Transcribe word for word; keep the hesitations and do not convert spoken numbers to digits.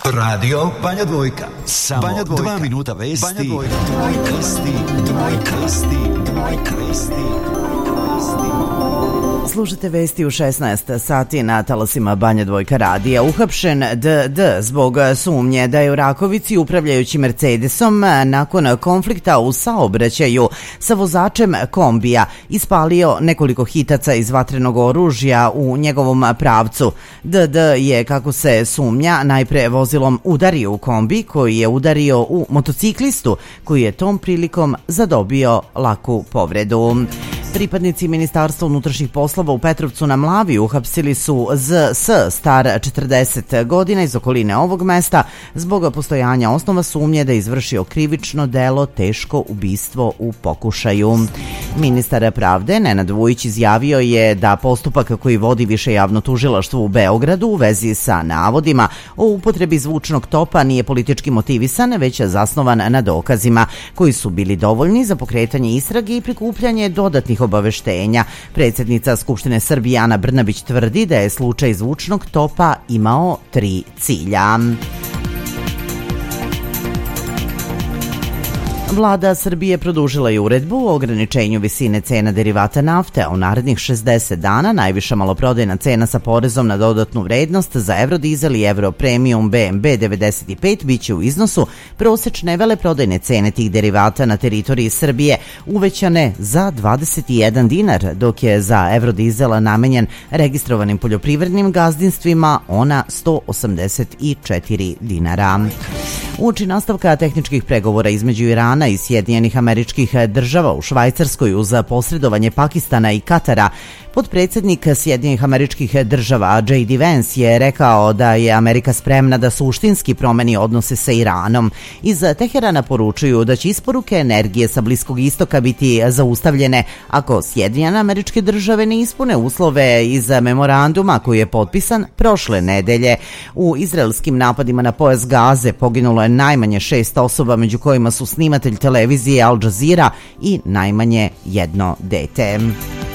Radio Banja Dvojka. Samo Banja Dvojka. Dva minuta vesti. Banja Dvojka. Dvojka. Vesti. Dvojka. Vesti. Dvojka. Vesti. Slušajte vesti u šesnaest sati na talasima Banja Dvojka radija. Uhapšen D D zbog sumnje da je u Rakovici upravljajući Mercedesom nakon konflikta u saobraćaju sa vozačem kombija ispalio nekoliko hitaca iz vatrenog oružja u njegovom pravcu. D D je, kako se sumnja, najpre vozilom udario u kombi koji je udario u motociklistu koji je tom prilikom zadobio laku povredu. Pripadnici Ministarstva unutrašnjih poslova u Petrovcu na Mlavi uhapsili su Z S, star četrdeset godina, iz okoline ovog mesta zbog postojanja osnova sumnje da je izvršio krivično delo teško ubistvo u pokušaju. Ministar pravde Nenad Vujić izjavio je da postupak koji vodi Više javno tužilaštvo u Beogradu u vezi sa navodima o upotrebi zvučnog topa nije politički motivisan, već je zasnovan na dokazima koji su bili dovoljni za pokretanje istrage i prikupljanje dodatnih obaveštenja. Predsjednica Skupštine Srbije Ana Brnabić tvrdi da je slučaj zvučnog topa imao tri cilja. Vlada Srbije produžila je uredbu o ograničenju visine cena derivata nafte, a u narednih šezdeset dana najviša maloprodajna cena sa porezom na dodatnu vrednost za Eurodizel i Europremium B M B devedeset pet biće u iznosu prosečne veleprodajne cene tih derivata na teritoriji Srbije uvećane za dvadeset jedan dinar, dok je za Eurodizel namenjen registrovanim poljoprivrednim gazdinstvima ona sto osamdeset četiri dinara. Uoči nastavka tehničkih pregovora između Irana i Sjedinjenih Američkih Država u Švajcarskoj uz posredovanje Pakistana i Katara, potpredsjednik Sjedinjenih Američkih Država J D Vance je rekao da je Amerika spremna da suštinski promeni odnose sa Iranom. Iz Teherana poručuju da će isporuke energije sa Bliskog istoka biti zaustavljene ako Sjedinjene Američke Države ne ispune uslove iz memoranduma koji je potpisan prošle nedelje. U izraelskim napadima na pojas Gaze poginulo je najmanje šest osoba, među kojima su snimatelj televizije Al Jazeera i najmanje jedno dete.